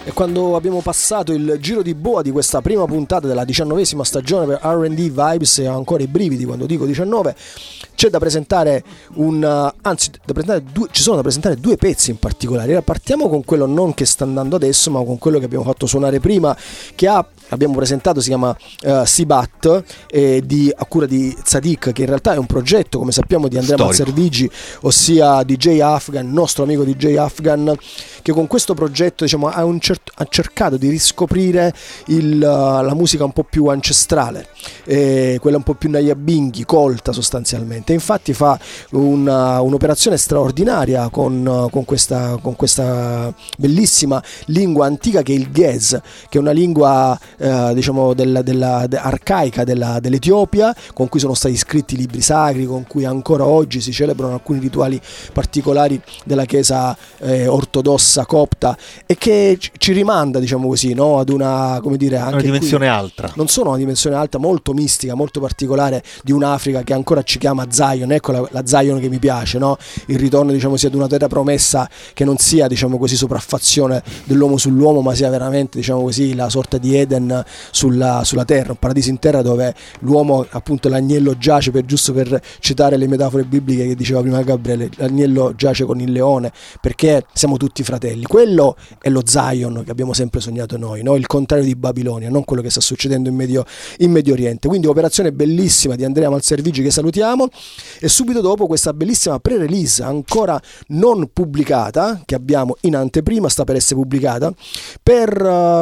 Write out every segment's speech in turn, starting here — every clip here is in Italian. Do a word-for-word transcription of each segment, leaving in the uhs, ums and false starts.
E quando abbiamo passato il giro di boa di questa prima puntata della diciannovesima stagione per R and D Vibes, e ho ancora i brividi quando dico diciannove, c'è da presentare un uh, anzi da presentare due, ci sono da presentare due pezzi in particolare. Partiamo con quello non che sta andando adesso, ma con quello che abbiamo fatto suonare prima, che ha abbiamo presentato, si chiama uh, Sibat, eh, di, a cura di Tzadik, che in realtà è un progetto, come sappiamo, di Andrea Manservigi, ossia D J Afgan, nostro amico D J Afgan, che con questo progetto, diciamo, ha, un cer- ha cercato di riscoprire il, uh, la musica un po' più ancestrale, eh, quella un po' più Nyabinghi, colta sostanzialmente. Infatti fa una, un'operazione straordinaria con, uh, con, questa, con questa bellissima lingua antica che è il Gez, che è una lingua Uh, diciamo della, della, de, arcaica della, dell'Etiopia, con cui sono stati scritti libri sacri, con cui ancora oggi si celebrano alcuni rituali particolari della chiesa eh, ortodossa copta, e che ci rimanda, diciamo così, no, ad una, come dire, anche una dimensione qui, alta. Non solo una dimensione alta, molto mistica, molto particolare, di un'Africa che ancora ci chiama Zion. Ecco la, la Zion che mi piace, no? Il ritorno, diciamo, sia ad una terra promessa che non sia, diciamo così, sopraffazione dell'uomo sull'uomo, ma sia veramente, diciamo così, la sorta di Eden Sulla, sulla terra, un paradiso in terra dove l'uomo, appunto, l'agnello giace, per giusto per citare le metafore bibliche che diceva prima Gabriele, l'agnello giace con il leone, perché siamo tutti fratelli. Quello è lo Zion che abbiamo sempre sognato noi, no? Il contrario di Babilonia, non quello che sta succedendo in Medio, in Medio Oriente. Quindi operazione bellissima di Andrea Manservigi, che salutiamo, e subito dopo questa bellissima pre-release ancora non pubblicata, che abbiamo in anteprima, sta per essere pubblicata, per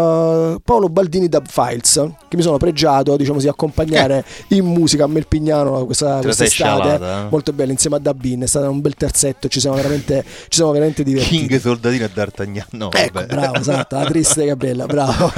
uh, Paolo Baldini Dub Files, che mi sono pregiato, diciamo così, accompagnare eh. in musica a Melpignano questa quest'estate, eh? Molto bella, insieme a Dabin. È stato un bel terzetto, ci siamo veramente ci siamo veramente divertiti. King, Soldatino e D'Artagnan, no, ecco, vabbè. bravo, esatto, la triste Gabriella, bravo.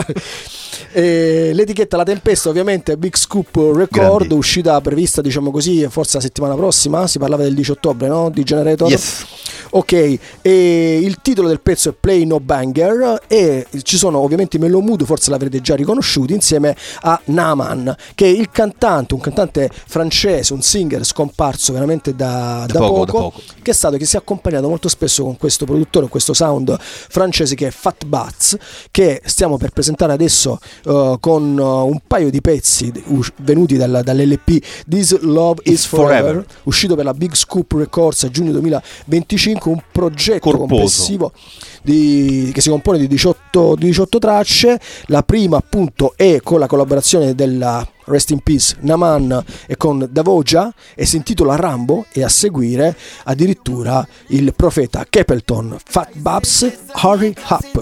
E l'etichetta La Tempesta, ovviamente Big Scoop Record, grandi. Uscita prevista, diciamo così, forse la settimana prossima, si parlava del dieci ottobre, no? Di Generator. Yes. Ok, e il titolo del pezzo è Play No Banger, e ci sono ovviamente i Mellow Mood, forse l'avrete già riconosciuti, insieme a Naman, che è il cantante, un cantante francese, un singer scomparso veramente da, da, da, poco, poco, da poco, che è stato, che si è accompagnato molto spesso con questo produttore, questo sound francese che è Fat Bats, che stiamo per presentare adesso uh, con uh, un paio di pezzi us- venuti dal, dall'L P This Love Is Forever, Forever, uscito per la Big Scoop Records a giugno duemilaventicinque, un progetto corposo, complessivo di, che si compone di diciotto, diciotto tracce. La prima, appunto, è con la collaborazione della Rest in Peace Naman e con Davoja, e si intitola Rambo, e a seguire addirittura il profeta Capleton, Fat Babs, Hurry Up.